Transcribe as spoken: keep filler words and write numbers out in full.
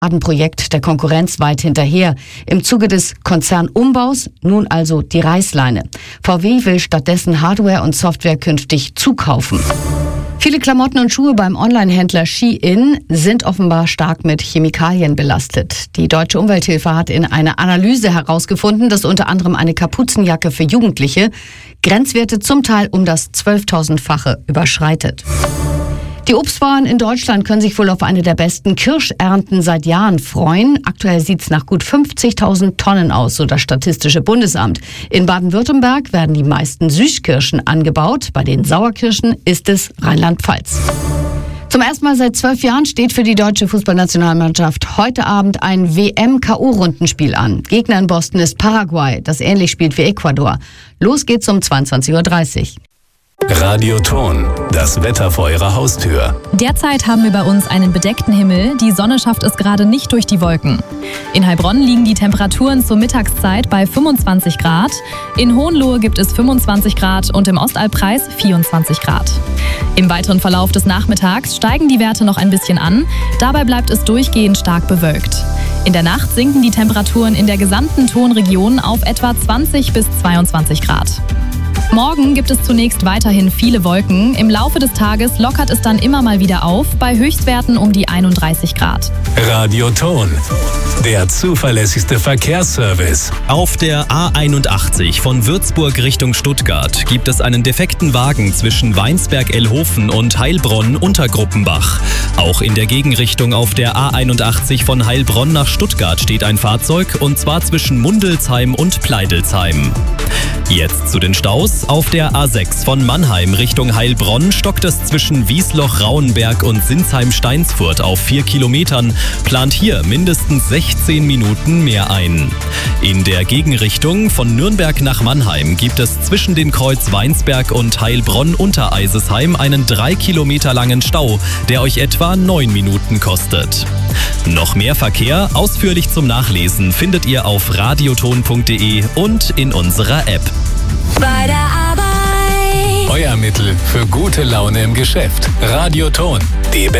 Projekt der Konkurrenz weit hinterher. Im Zuge des Konzernumbaus nun also die Reißleine. V W will stattdessen Hardware und Software künftig zukaufen. Viele Klamotten und Schuhe beim Onlinehändler Shein sind offenbar stark mit Chemikalien belastet. Die Deutsche Umwelthilfe hat in einer Analyse herausgefunden, dass unter anderem eine Kapuzenjacke für Jugendliche Grenzwerte zum Teil um das zwölftausendfache überschreitet. Die Obstbauern in Deutschland können sich wohl auf eine der besten Kirschernten seit Jahren freuen. Aktuell sieht es nach gut fünfzigtausend Tonnen aus, so das Statistische Bundesamt. In Baden-Württemberg werden die meisten Süßkirschen angebaut. Bei den Sauerkirschen ist es Rheinland-Pfalz. Zum ersten Mal seit zwölf Jahren steht für die deutsche Fußballnationalmannschaft heute Abend ein W M-K O-Rundenspiel an. Gegner in Boston ist Paraguay, das ähnlich spielt wie Ecuador. Los geht's um zweiundzwanzig Uhr dreißig. Radioton, das Wetter vor Ihrer Haustür. Derzeit haben wir bei uns einen bedeckten Himmel. Die Sonne schafft es gerade nicht durch die Wolken. In Heilbronn liegen die Temperaturen zur Mittagszeit bei fünfundzwanzig Grad. In Hohenlohe gibt es fünfundzwanzig Grad und im Ostalbkreis vierundzwanzig Grad. Im weiteren Verlauf des Nachmittags steigen die Werte noch ein bisschen an. Dabei bleibt es durchgehend stark bewölkt. In der Nacht sinken die Temperaturen in der gesamten Tonregion auf etwa zwanzig bis zweiundzwanzig Grad. Morgen gibt es zunächst weiterhin viele Wolken. Im Laufe des Tages lockert es dann immer mal wieder auf, bei Höchstwerten um die einunddreißig Grad. Radioton, der zuverlässigste Verkehrsservice. Auf der A einundachtzig von Würzburg Richtung Stuttgart gibt es einen defekten Wagen zwischen Weinsberg-Ellhofen und Heilbronn-Untergruppenbach. Auch in der Gegenrichtung auf der A einundachtzig von Heilbronn nach Stuttgart steht ein Fahrzeug, und zwar zwischen Mundelsheim und Pleidelsheim. Jetzt zu den Staus. Auf der A sechs von Mannheim Richtung Heilbronn stockt es zwischen Wiesloch-Rauenberg und Sinsheim-Steinsfurt auf vier Kilometern. Plant hier mindestens sechzehn Minuten mehr ein. In der Gegenrichtung von Nürnberg nach Mannheim gibt es zwischen den Kreuz Weinsberg und Heilbronn-Untereisesheim einen drei Kilometer langen Stau, der euch etwa neun Minuten kostet. Noch mehr Verkehr, ausführlich zum Nachlesen, findet ihr auf radioton punkt de und in unserer App. Bei der Arbeit. Euer Mittel für gute Laune im Geschäft. Radioton, die